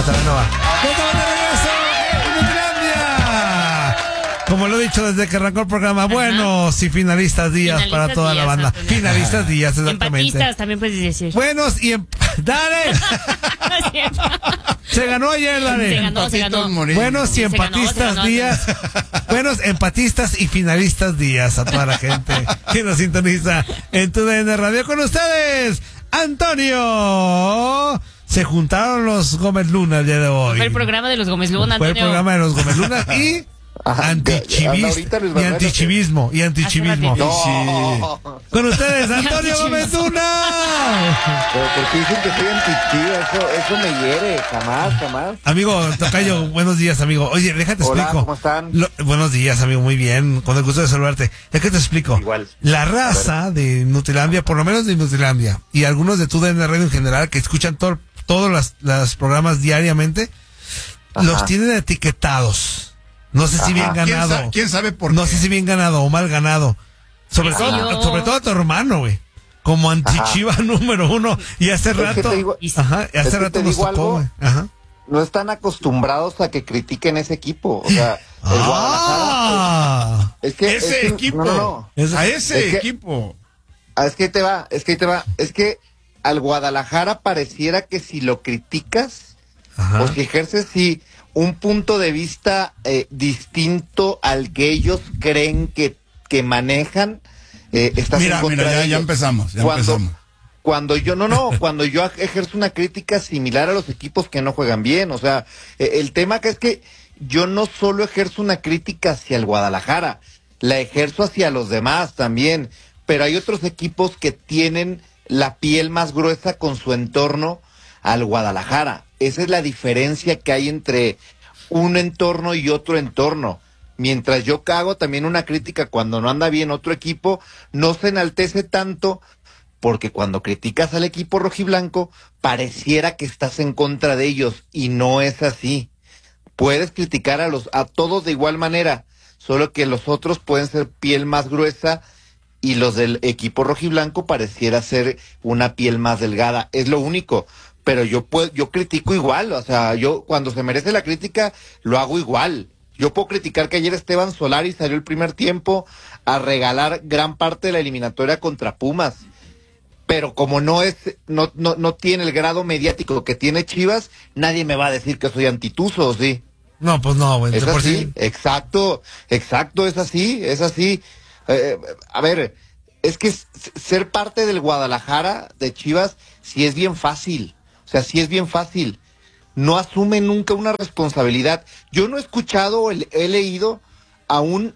no va. ¡Ya estamos de regreso en Nutilandia! Como lo he dicho desde que arrancó el programa, buenos y finalistas días para toda la banda. Finalistas días, exactamente. Empatistas también puedes decir. Buenos y ¡Dale! Se ganó ayer, Dale. Se ganó. Buenos y empatistas días. Buenos empatistas y finalistas días a toda la gente que nos sintoniza en TUDN Radio. Con ustedes, Antonio. Se juntaron los Gómez Luna el día de hoy. Fue el programa de los Gómez Luna, Antonio. Fue el programa de los Gómez Luna y antichivismo. No. Con ustedes, Antonio Gómez Luna. Pero ¿por qué dicen que soy antichivas? Eso me hiere. Jamás. Amigo, tocayo, buenos días, amigo. Oye, déjate explico. Hola, ¿cómo están? Buenos días, amigo, muy bien. Con el gusto de saludarte. Déjate explico. Igual. La raza de Nutilandia, por lo menos de Nutilandia, y algunos de TUDN Radio en general, que escuchan todos los programas diariamente, los tienen etiquetados. No sé si bien ganado. ¿Quién sabe por qué? No sé si bien ganado o mal ganado. Sobre todo a tu hermano, güey. Como antichiva número uno. Y hace rato. Hace rato nos tocó, güey. No están acostumbrados a que critiquen ese equipo. O sea, el Guadalajara. Es que ese equipo. No. A ese equipo. Es que ahí te va. Es que al Guadalajara pareciera que si lo criticas, o si ejerces un punto de vista distinto al que ellos creen que manejan, estás en contra de ellos. Ya empezamos. Cuando yo ejerzo una crítica similar a los equipos que no juegan bien, o sea, el tema que es que yo no solo ejerzo una crítica hacia el Guadalajara, la ejerzo hacia los demás también, pero hay otros equipos que tienen la piel más gruesa con su entorno al Guadalajara. Esa es la diferencia que hay entre un entorno y otro entorno. Mientras yo hago también una crítica cuando no anda bien otro equipo, no se enaltece tanto, porque cuando criticas al equipo rojiblanco, pareciera que estás en contra de ellos, y no es así. Puedes criticar a todos de igual manera, solo que los otros pueden ser piel más gruesa y los del equipo rojiblanco pareciera ser una piel más delgada. Es lo único. Pero yo critico igual, o sea, yo cuando se merece la crítica, lo hago igual. Yo puedo criticar que ayer Esteban Solari salió el primer tiempo a regalar gran parte de la eliminatoria contra Pumas. Pero como no tiene el grado mediático que tiene Chivas, nadie me va a decir que soy antituso, ¿sí? No, pues no, güey. Es así, exacto, es así. A ver, es que ser parte del Guadalajara, de Chivas, sí es bien fácil. O sea, sí es bien fácil. No asume nunca una responsabilidad. Yo no he escuchado o he leído a un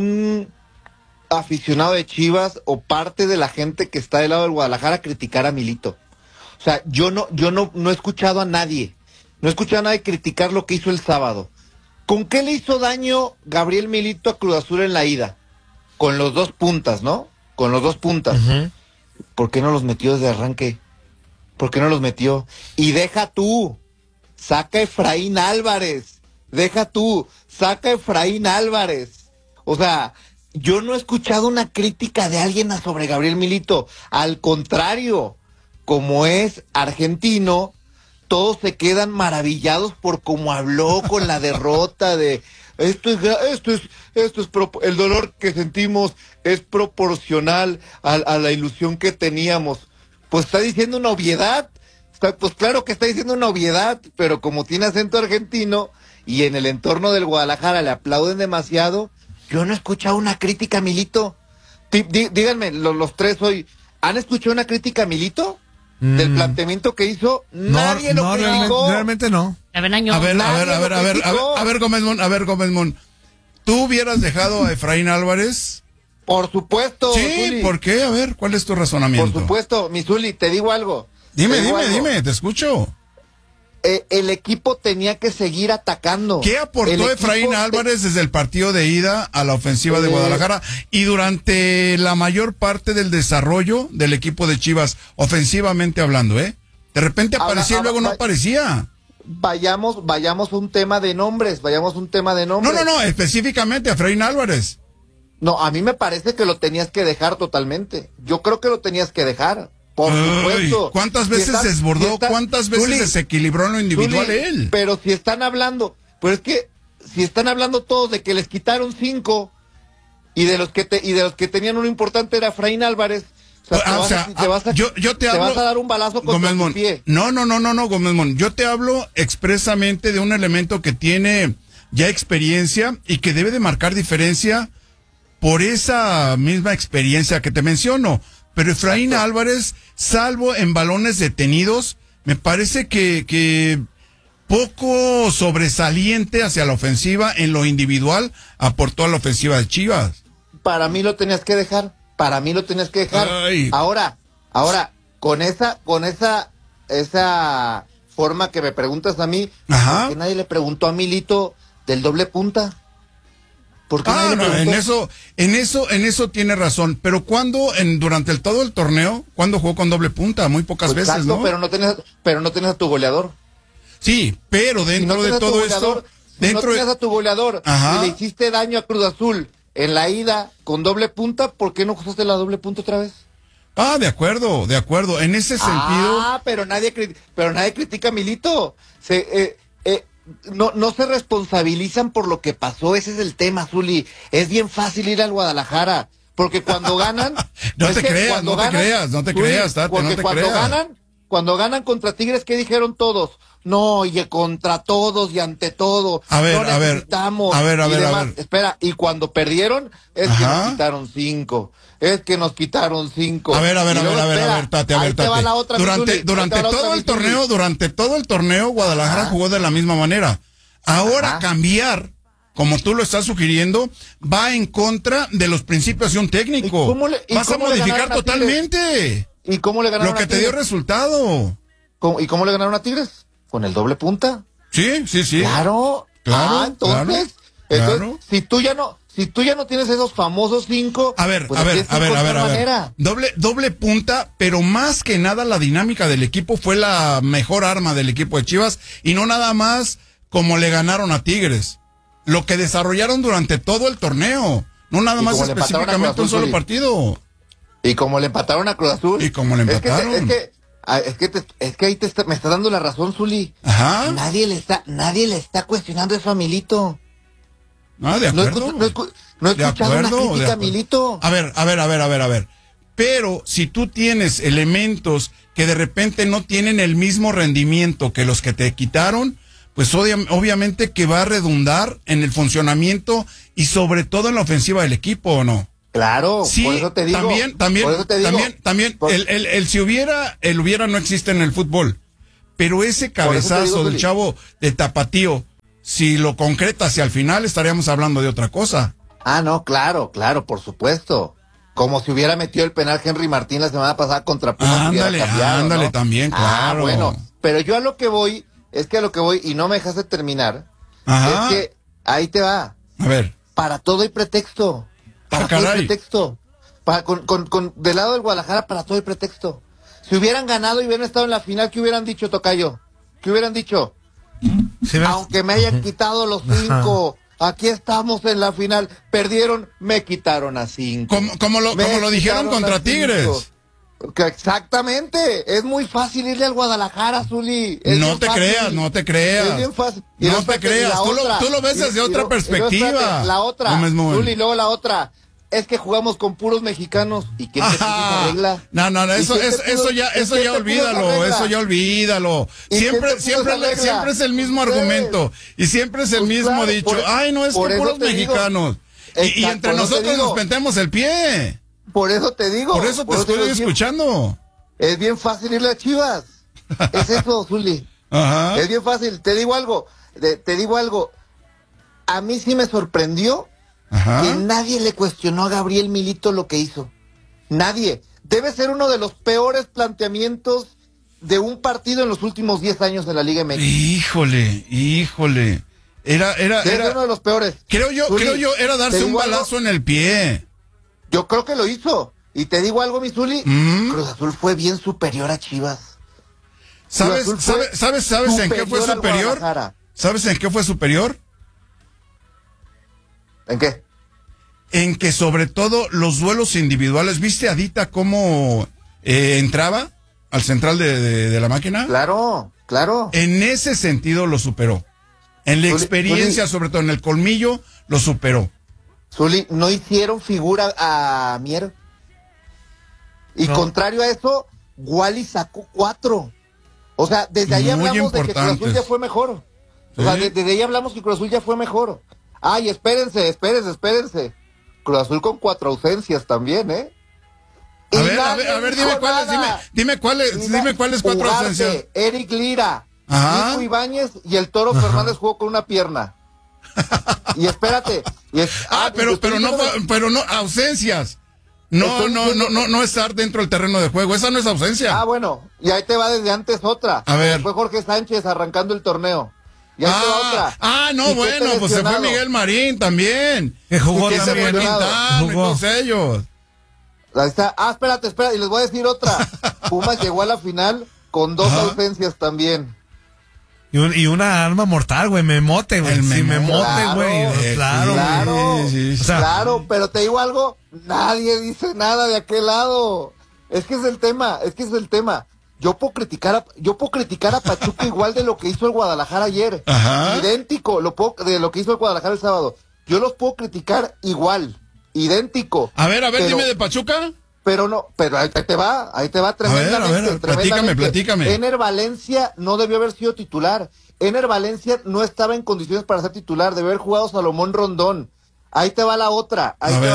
aficionado de Chivas o parte de la gente que está del lado del Guadalajara criticar a Milito. O sea, yo no he escuchado a nadie. No he escuchado a nadie criticar lo que hizo el sábado. ¿Con qué le hizo daño Gabriel Milito a Cruz Azul en la ida? Con los dos puntas, ¿no? Con los dos puntas. ¿Por qué no los metió desde arranque? ¿Por qué no los metió? Y saca a Efraín Álvarez. Saca a Efraín Álvarez. O sea, yo no he escuchado una crítica de alguien sobre Gabriel Milito. Al contrario, como es argentino, todos se quedan maravillados por cómo habló con la derrota de... el dolor que sentimos es proporcional a la ilusión que teníamos. Pues está diciendo una obviedad. Pues claro que está diciendo una obviedad, pero como tiene acento argentino y en el entorno del Guadalajara le aplauden demasiado, yo no he escuchado una crítica a Milito. Díganme, los tres hoy, ¿han escuchado una crítica a Milito? Del planteamiento que hizo, nadie lo criticó. Realmente no. A ver, Gómez Mon. ¿Tú hubieras dejado a Efraín Álvarez? Por supuesto. Sí, Zuli. ¿por qué? A ver, ¿cuál es tu razonamiento? Por supuesto, mi Zuli, te digo algo. Dime, te escucho. El equipo tenía que seguir atacando. ¿Qué aportó Efraín Álvarez desde el partido de ida a la ofensiva de Guadalajara y durante la mayor parte del desarrollo del equipo de Chivas, ofensivamente hablando, De repente aparecía y luego no aparecía. Vayamos a un tema de nombres, No, específicamente a Efraín Álvarez. No, a mí me parece que lo tenías que dejar totalmente. Yo creo que lo tenías que dejar. Por supuesto. ¿Cuántas veces desbordó? ¿Cuántas veces desequilibró en lo individual él? Pero si están hablando, pero es que si están hablando todos de que les quitaron 5 y de los que tenían uno importante era Efraín Álvarez. Yo te hablo, vas a dar un balazo contra tu pie. No, Gómez Mon. Yo te hablo expresamente de un elemento que tiene ya experiencia y que debe de marcar diferencia por esa misma experiencia que te menciono. Pero Efraín Álvarez, salvo en balones detenidos, me parece que poco sobresaliente hacia la ofensiva en lo individual aportó a la ofensiva de Chivas. Para mí lo tenías que dejar. Ay. Ahora, con esa forma que me preguntas a mí, ajá, ¿por qué nadie le preguntó a Milito del doble punta? ¿Por qué nadie le preguntó? En eso tiene razón, pero durante todo el torneo, ¿cuándo jugó con doble punta? Muy pocas veces, exacto, ¿no? pero no tenías a tu goleador. Sí, pero dentro de todo esto, no tenías a tu goleador, ajá, y le hiciste daño a Cruz Azul en la ida con doble punta, ¿por qué no usaste la doble punta otra vez? De acuerdo. En ese sentido. Pero nadie critica a Milito. No se responsabilizan por lo que pasó, ese es el tema, Zuli. Es bien fácil ir al Guadalajara, porque cuando ganan... no te creas, Cuando ganan contra Tigres, ¿qué dijeron todos? No, y contra todos y ante todo. No necesitamos. A ver. Espera, y cuando perdieron, es que nos quitaron 5. A ver, Tate. Durante todo el torneo, Guadalajara jugó de la misma manera. Ahora cambiar, como tú lo estás sugiriendo, va en contra de los principios de un técnico. Vas a modificar totalmente. ¿Y cómo le ganaron lo que te dio resultado? ¿Y cómo le ganaron a Tigres? ¿Con el doble punta? Sí. Claro. Entonces, si tú ya no tienes esos famosos 5, a ver. Doble punta, pero más que nada la dinámica del equipo fue la mejor arma del equipo de Chivas y no nada más como le ganaron a Tigres. Lo que desarrollaron durante todo el torneo, no nada más específicamente un solo partido. Y como le empataron a Cruz Azul. Es que ahí me está dando la razón, Zuli. Ajá. Nadie le está cuestionando eso a Milito. De acuerdo. No he escuchado una crítica a Milito. A ver. Pero si tú tienes elementos que de repente no tienen el mismo rendimiento que los que te quitaron, pues obviamente que va a redundar en el funcionamiento y sobre todo en la ofensiva del equipo, ¿o no? Claro, sí, por eso te digo. También, el si hubiera, el hubiera no existe en el fútbol. Pero ese cabezazo del chavo de Tapatío, si lo concreta hacia el final, estaríamos hablando de otra cosa. No, claro, por supuesto. Como si hubiera metido el penal Henry Martín la semana pasada contra Pumas. Ándale, ¿no? También, claro. Bueno, pero yo a lo que voy, y no me dejas de terminar, ajá, es que ahí te va. A ver. Para todo hay pretexto. Del lado del Guadalajara, para todo hay pretexto. Si hubieran ganado y hubieran estado en la final, ¿qué hubieran dicho, tocayo? ¿Qué hubieran dicho? Aunque me hayan quitado los 5, aquí estamos en la final. Perdieron, me quitaron a 5. Como lo dijeron contra Tigres. Exactamente, es muy fácil irle al Guadalajara, Zuli. No te creas. Es bien fácil. No te creas, tú lo ves desde otra perspectiva. La otra, Zuli, luego la otra. Es que jugamos con puros mexicanos. ¿Y quién te puso esa regla? No, eso ya olvídalo. Siempre es el mismo argumento. Y siempre es el mismo dicho. No es que puros mexicanos. Y entre nosotros nos pentemos el pie. Por eso te digo. Por eso te estoy escuchando. Es bien fácil irle a Chivas. Es eso, Zuli. Ajá. Es bien fácil. Te digo algo. A mí sí me sorprendió que nadie le cuestionó a Gabriel Milito lo que hizo. Nadie. Debe ser uno de los peores planteamientos de un partido en los últimos 10 años de la Liga MX. Híjole. Era uno de los peores. Creo yo, era darse un balazo en el pie. Yo creo que lo hizo. Y te digo algo, mi Zuli. Cruz Azul fue bien superior a Chivas. ¿Sabes en qué fue superior? ¿Sabes en qué fue superior? ¿En qué? En que sobre todo los duelos individuales, ¿viste a Dita cómo entraba al central de la máquina. Claro, claro. En ese sentido lo superó. En la experiencia, sobre todo en el colmillo, lo superó. Zuli, no hicieron figura a Mier. Y contrario a eso, Wally sacó 4. O sea, desde ahí hablamos de que Cruz Azul ya fue mejor. O sea, desde ahí hablamos que Cruz Azul ya fue mejor. Ay, espérense. Cruz Azul con 4 ausencias también, ¿eh? A ver, dime cuáles 4 ausencias. Eric Lira, Nico Ibáñez y el Toro Fernández jugó con una pierna. Y espérate. Pero no, ausencias. No estar dentro del terreno de juego. Esa no es ausencia. Ah, bueno. Y ahí te va desde antes otra. A ver. Fue Jorge Sánchez arrancando el torneo. Y ahí te va otra. Pues se fue Miguel Marín también. Que jugó también. Y todos ellos. Ahí está. Espérate. Y les voy a decir otra. Pumas llegó a la final con 2 ausencias también. Y una arma mortal, güey, Memote, güey. Memote, güey. Claro. Sí. O sea, claro, pero te digo algo, nadie dice nada de aquel lado. Es que es el tema. Yo puedo criticar a Pachuca igual de lo que hizo el Guadalajara ayer. Ajá. Idéntico de lo que hizo el Guadalajara el sábado. Yo los puedo criticar igual, idéntico. A ver, dime de Pachuca. Pero ahí te va tremendamente. A ver, platícame. Ener Valencia no debió haber sido titular. Ener Valencia no estaba en condiciones para ser titular, debió haber jugado Salomón Rondón. Ahí te va la otra.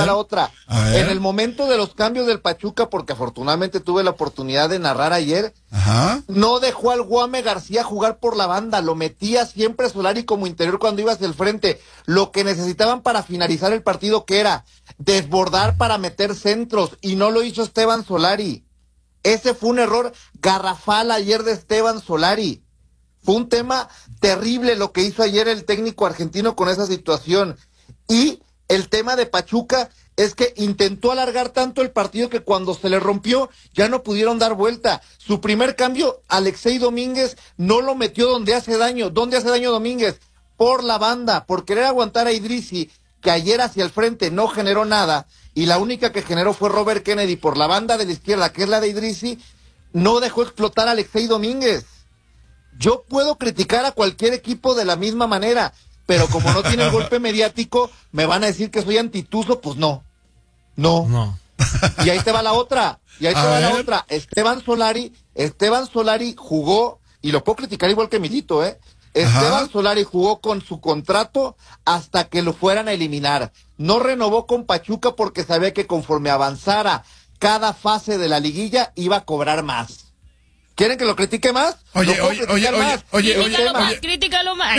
En el momento de los cambios del Pachuca, porque afortunadamente tuve la oportunidad de narrar ayer, no dejó al Guame García jugar por la banda, lo metía siempre Solari como interior cuando iba hacia el frente. Lo que necesitaban para finalizar el partido, que era desbordar para meter centros, y no lo hizo Esteban Solari. Ese fue un error garrafal ayer de Esteban Solari. Fue un tema terrible lo que hizo ayer el técnico argentino con esa situación. Y el tema de Pachuca es que intentó alargar tanto el partido que cuando se le rompió ya no pudieron dar vuelta. Su primer cambio, Alexei Domínguez, no lo metió donde hace daño. ¿Dónde hace daño Domínguez? Por la banda, por querer aguantar a Idrissi, que ayer hacia el frente no generó nada, y la única que generó fue Robert Kennedy por la banda de la izquierda, que es la de Idrissi. No dejó explotar a Alexei Domínguez. Yo puedo criticar a cualquier equipo de la misma manera, pero como no tiene el golpe mediático, me van a decir que soy antituso, pues no. Y ahí te va la otra. Esteban Solari jugó, y lo puedo criticar igual que Milito, Esteban Solari jugó con su contrato hasta que lo fueran a eliminar. No renovó con Pachuca porque sabía que conforme avanzara cada fase de la liguilla iba a cobrar más. ¿Quieren que lo critique más? Critícalo más.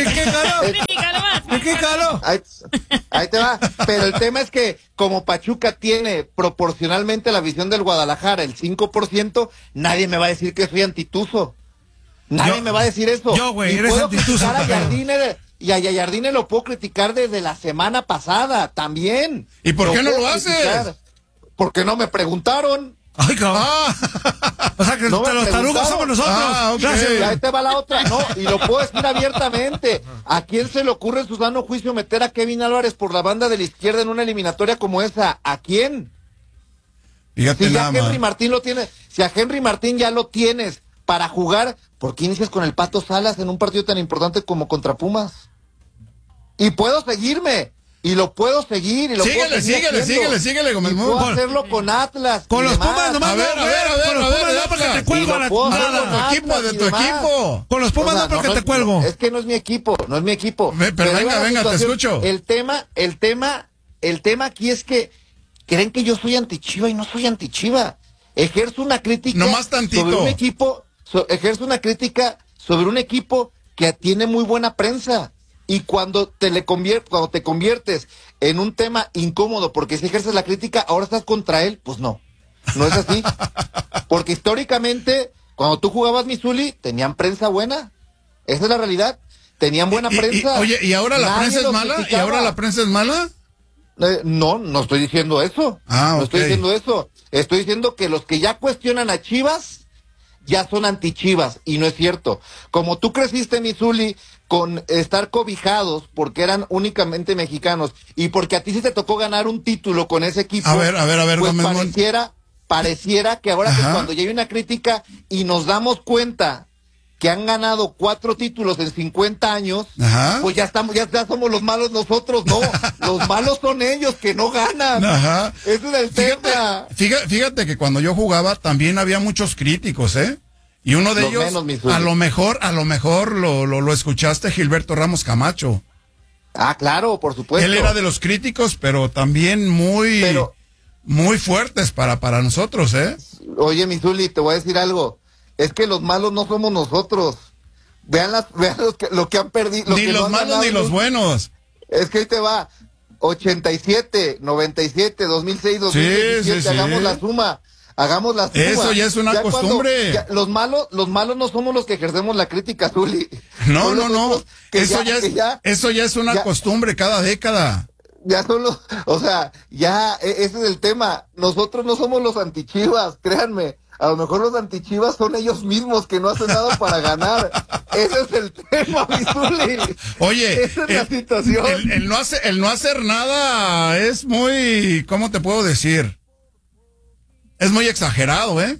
Ahí te va. Pero el tema es que como Pachuca tiene proporcionalmente la visión del Guadalajara, el 5%, nadie me va a decir que soy antituso. Nadie me va a decir eso. Eres antituso. Y a Jardine lo puedo criticar desde la semana pasada también. ¿Y por qué no lo haces? Porque no me preguntaron. Ay, cabrón. O sea, que los tarugos somos nosotros. Okay. Gracias. Y ahí te va la otra. No, y lo puedo decir abiertamente. ¿A quién se le ocurre en su sano juicio meter a Kevin Álvarez por la banda de la izquierda en una eliminatoria como esa? ¿A quién? Fíjate, si ya Henry Martín lo tiene, si a Henry Martín ya lo tienes para jugar, ¿por qué inicias con el Pato Salas en un partido tan importante como contra Pumas? Y puedo seguirme. Y lo puedo seguir. Y lo síguele, Gómez. Puedo hacerlo con Atlas. Con los Pumas nomás. A ver, porque te cuelgo a de tu equipo. Con los Pumas no, porque te cuelgo. Es que no es mi equipo. Pero venga, te escucho. El tema aquí es que creen que yo soy antichiva y no soy antichiva. Ejerzo una crítica nomás tantito sobre un equipo, sobre un equipo que tiene muy buena prensa. Y cuando te conviertes en un tema incómodo porque si ejerces la crítica, ahora estás contra él, pues no es así. Porque históricamente, cuando tú jugabas Missouri, tenían prensa buena. Esa es la realidad. Tenían buena prensa. ¿Y ahora la prensa es mala? ¿Y ahora la prensa es mala? No estoy diciendo eso. No estoy diciendo eso. Estoy diciendo que los que ya cuestionan a Chivas ya son antichivas, y no es cierto. Como tú creciste, Missouri, con estar cobijados porque eran únicamente mexicanos y porque a ti sí te tocó ganar un título con ese equipo. A ver, pues Gómez pareciera que ahora que Ajá. cuando ya hay una crítica y nos damos cuenta que han ganado 4 títulos en 50 años, Ajá. pues ya somos los malos nosotros, no, los malos son ellos que no ganan. Ajá. Ese es el tema. Fíjate que cuando yo jugaba también había muchos críticos, ¿eh? Y uno de Lo ellos, menos, mi Zuli. a lo mejor lo escuchaste, Gilberto Ramos Camacho. Ah, claro, por supuesto. Él era de los críticos, pero también muy fuertes para nosotros, ¿eh? Oye, mi Zuli, te voy a decir algo. Es que los malos no somos nosotros. Vean lo que han perdido. Ni los malos ni los buenos. Es que ahí te va. 87, 97, 2006, 2017. Sí. Hagamos la suma. Eso ya es una costumbre. Los malos no somos los que ejercemos la crítica, Zuli. No. Son nosotros que Eso ya es una costumbre cada década. Ya son los, o sea, ese es el tema. Nosotros no somos los antichivas, créanme. A lo mejor los antichivas son ellos mismos que no hacen nada para ganar. Ese es el tema, mi Zuli. Oye, esa es la situación. El no hacer nada es muy, ¿cómo te puedo decir? Es muy exagerado, ¿eh?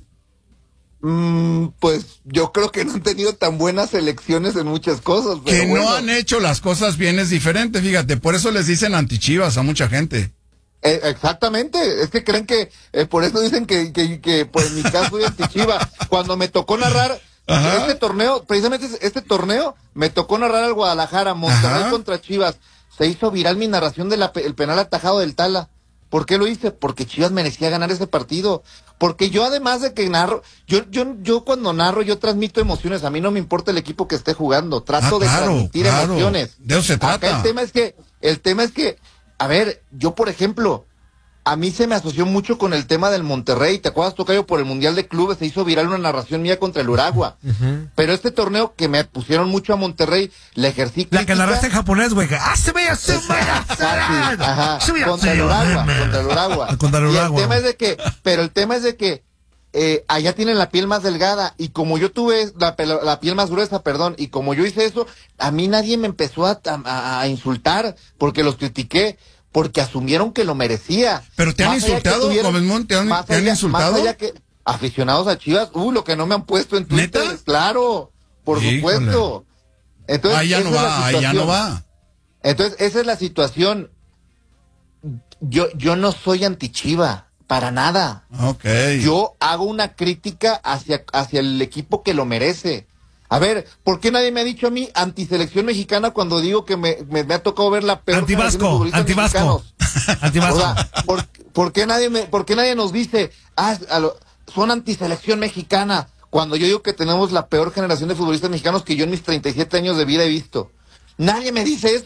Pues yo creo que no han tenido tan buenas elecciones en muchas cosas. Pero Que bueno. no han hecho las cosas bien es diferente, fíjate. Por eso les dicen antichivas a mucha gente. Exactamente, es que creen que por eso dicen que pues en mi caso soy antichiva. Cuando me tocó narrar este torneo, precisamente este torneo, me tocó narrar al Guadalajara, Monterrey contra Chivas. Se hizo viral mi narración del penal atajado del Tala. ¿Por qué lo hice? Porque Chivas merecía ganar ese partido. Porque yo, además de que narro, yo cuando narro, yo transmito emociones. A mí no me importa el equipo que esté jugando. Trato de transmitir emociones. De eso se trata. Acá el tema es que, a ver, yo por ejemplo, a mí se me asoció mucho con el tema del Monterrey. ¿Te acuerdas, Tocayo? Por el Mundial de Clubes se hizo viral una narración mía contra el Uragua. Pero este torneo que me pusieron mucho a Monterrey, le ejercí crítica. La que narraste en japonés, güey. Contra el Uragua. Contra el Uragua. El tema es de que allá tienen la piel más delgada y como yo tuve la piel más gruesa, y como yo hice eso, a mí nadie me empezó a insultar porque los critiqué. Porque asumieron que lo merecía. ¿Pero te han insultado, Gómez Mont? ¿Te han insultado? Más allá que aficionados a Chivas, lo que no me han puesto en Twitter. ¿Neta? Claro, por supuesto. Entonces, ahí ya no va. Entonces, esa es la situación. Yo no soy antichiva, para nada. Okay. Yo hago una crítica hacia el equipo que lo merece. A ver, ¿por qué nadie me ha dicho a mí antiselección mexicana cuando digo que me ha tocado ver la peor generación de futbolistas mexicanos? Antivasco. O sea, ¿por qué nadie nos dice, son antiselección mexicana, cuando yo digo que tenemos la peor generación de futbolistas mexicanos que yo en mis 37 años de vida he visto? Nadie me dice eso.